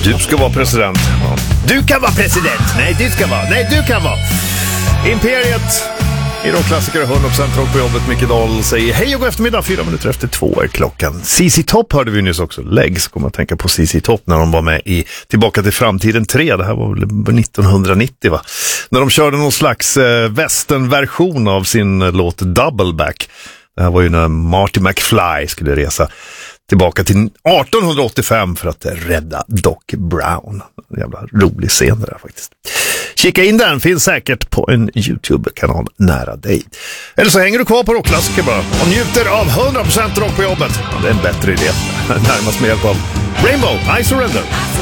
Du ska vara president. Ja. Du kan vara president. Nej, du ska vara. Nej, du kan vara. Imperiet. I rockklassiker 100% rock på jobbet. Micke Dahl säger hej och god eftermiddag. 4 minuter efter 2 är klockan. CC Top hörde vi nyss också. Legs kommer att tänka på CC Top när de var med i Tillbaka till framtiden 3. Det här var väl 1990 va? När de körde någon slags westernversion av sin låt Doubleback. Det här var ju när Marty McFly skulle resa tillbaka till 1885 för att rädda Doc Brown. En jävla rolig scen där faktiskt. Kika in den, finns säkert på en YouTube-kanal nära dig. Eller så hänger du kvar på rockklassiker bara och njuter av 100% rock på jobbet. Ja, det är en bättre idé. Närmast med hjälp av Rainbow, I Surrender.